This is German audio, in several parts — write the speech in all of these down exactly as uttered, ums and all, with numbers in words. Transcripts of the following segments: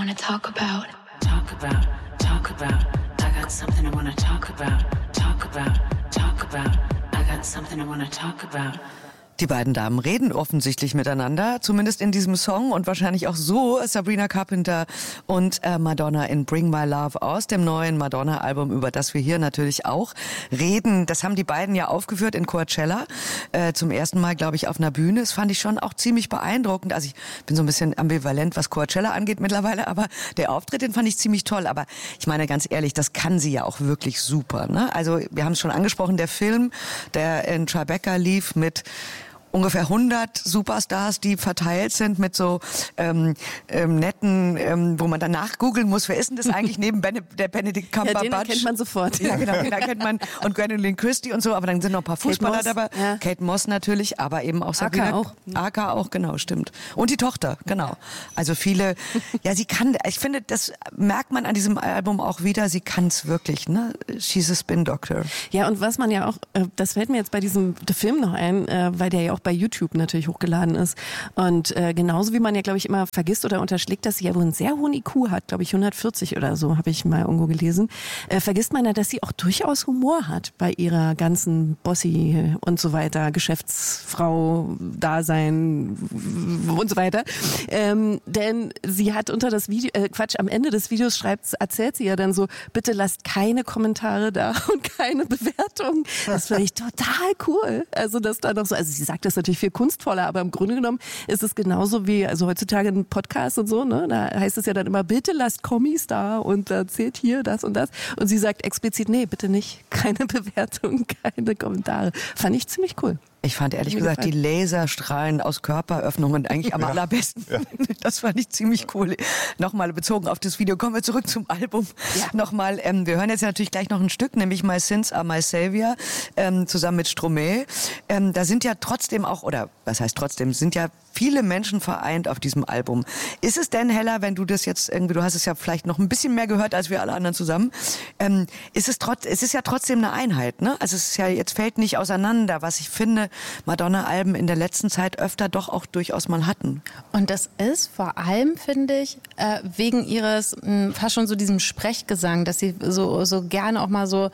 wanna talk about. Talk about, talk about. I got something I wanna talk about. Talk about, talk about. I got something I wanna talk about. Die beiden Damen reden offensichtlich miteinander, zumindest in diesem Song und wahrscheinlich auch so Sabrina Carpenter und äh, Madonna in Bring My Love aus dem neuen Madonna-Album, über das wir hier natürlich auch reden. Das haben die beiden ja aufgeführt in Coachella, äh, zum ersten Mal, glaube ich, auf einer Bühne. Das fand ich schon auch ziemlich beeindruckend. Also ich bin so ein bisschen ambivalent, was Coachella angeht mittlerweile, aber der Auftritt, den fand ich ziemlich toll. Aber ich meine ganz ehrlich, das kann sie ja auch wirklich super, ne? Also wir haben es schon angesprochen, der Film, der in Tribeca lief mit ungefähr hundert Superstars, die verteilt sind mit so ähm, ähm, netten, ähm, wo man danach googeln muss, wer ist denn das eigentlich neben Bene- der Benedict Cumberbatch? Ja, den kennt man sofort. Ja, genau, den kennt man. Und Gwendolyn Christie und so, aber dann sind noch ein paar Fußballer Kate Moss, dabei. ja. Kate Moss natürlich, aber eben auch Sabrina. Aka auch. Aka auch, genau, stimmt. Und die Tochter, genau. Also viele, ja, sie kann, ich finde, das merkt man an diesem Album auch wieder, sie kann es wirklich, ne? She's a Spin Doctor. Ja, und was man ja auch, das fällt mir jetzt bei diesem Film noch ein, weil der ja auch bei YouTube natürlich hochgeladen ist. Und äh, genauso wie man ja, glaube ich, immer vergisst oder unterschlägt, dass sie ja wohl einen sehr hohen I Q hat, glaube ich hundertvierzig oder so, habe ich mal irgendwo gelesen, äh, vergisst man ja, dass sie auch durchaus Humor hat bei ihrer ganzen Bossy und so weiter, Geschäftsfrau, Dasein und so weiter. Ähm, denn sie hat unter das Video, äh, Quatsch, am Ende des Videos schreibt, erzählt sie ja dann so, bitte lasst keine Kommentare da und keine Bewertungen. Das finde ich total cool. Also das da noch so, also sie sagt das natürlich viel kunstvoller, aber im Grunde genommen ist es genauso wie, also heutzutage ein Podcast und so, ne? Da heißt es ja dann immer, bitte lasst Kommis da und erzählt hier das und das. Und sie sagt explizit, nee, bitte nicht. Keine Bewertung, keine Kommentare. Fand ich ziemlich cool. Ich fand ehrlich gesagt die Laserstrahlen aus Körperöffnungen eigentlich am ja. allerbesten. Ja. Das fand ich ziemlich cool. Nochmal bezogen auf das Video, kommen wir zurück zum Album. Ja. Nochmal, ähm, wir hören jetzt natürlich gleich noch ein Stück, nämlich My Sins Are My Savior, ähm, zusammen mit Stromae. Ähm, da sind ja trotzdem auch, oder was heißt trotzdem, sind ja viele Menschen vereint auf diesem Album. Ist es denn, Hella, wenn du das jetzt irgendwie, du hast es ja vielleicht noch ein bisschen mehr gehört als wir alle anderen zusammen, ähm, ist es trotz, es ist ja trotzdem eine Einheit, ne? Also es ist ja, jetzt fällt nicht auseinander, was ich finde, Madonna-Alben in der letzten Zeit öfter doch auch durchaus mal hatten. Und das ist vor allem, finde ich, äh, wegen ihres mh, fast schon so diesem Sprechgesang, dass sie so, so gerne auch mal so,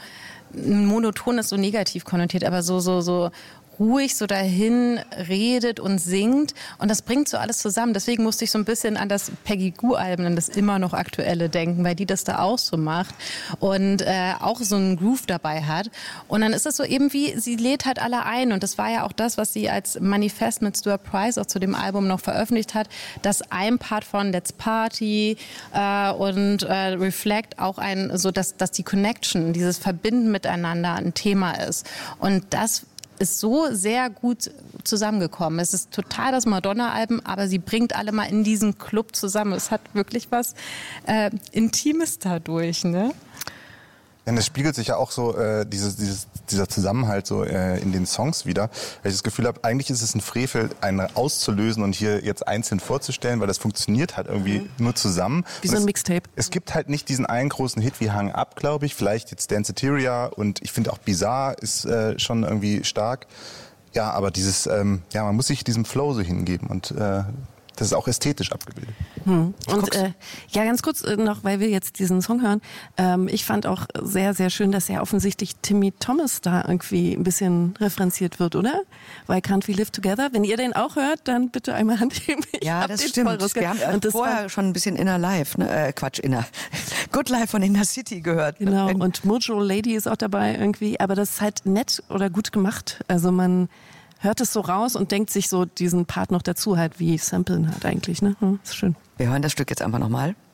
monoton ist so negativ konnotiert, aber so, so, so ruhig so dahin redet und singt und das bringt so alles zusammen. Deswegen musste ich so ein bisschen an das Peggy Gou-Album, an das immer noch aktuelle denken, weil die das da auch so macht und äh, auch so einen Groove dabei hat. Und dann ist es so eben wie, sie lädt halt alle ein und das war ja auch das, was sie als Manifest mit Stuart Price auch zu dem Album noch veröffentlicht hat, dass ein Part von Let's Party äh, und äh, Reflect auch ein, so dass, dass die Connection, dieses Verbinden miteinander ein Thema ist. Und das ist so sehr gut zusammengekommen. Es ist total das Madonna-Album, aber sie bringt alle mal in diesen Club zusammen. Es hat wirklich was äh, Intimes dadurch, ne? Ja, das spiegelt sich ja auch so, äh, dieses, dieses, dieser Zusammenhalt so äh, in den Songs wieder. Weil ich das Gefühl habe, eigentlich ist es ein Frevel, einen auszulösen und hier jetzt einzeln vorzustellen, weil das funktioniert halt irgendwie mhm. nur zusammen. Wie und so ein es, Mixtape. Es gibt halt nicht diesen einen großen Hit wie Hang Up, glaube ich. Vielleicht jetzt Danceteria und ich finde auch Bizarre ist äh, schon irgendwie stark. Ja, aber dieses, ähm, ja, man muss sich diesem Flow so hingeben und äh, das ist auch ästhetisch abgebildet. Hm. Und äh, ja, ganz kurz äh, noch, weil wir jetzt diesen Song hören. Ähm, ich fand auch sehr, sehr schön, dass ja offensichtlich Timmy Thomas da irgendwie ein bisschen referenziert wird, oder? Why Can't We Live Together? Wenn ihr den auch hört, dann bitte einmal Hand heben. Ich ja, das stimmt. Wir haben und das vorher schon ein bisschen Inner Life, ne? äh, Quatsch, Inner Good Life von Inner City gehört. Genau, und Mojo Lady ist auch dabei irgendwie. Aber das ist halt nett oder gut gemacht. Also man hört es so raus und denkt sich so diesen Part noch dazu halt, wie Samplen halt eigentlich, ne? Hm, ist schön. Wir hören das Stück jetzt einfach nochmal.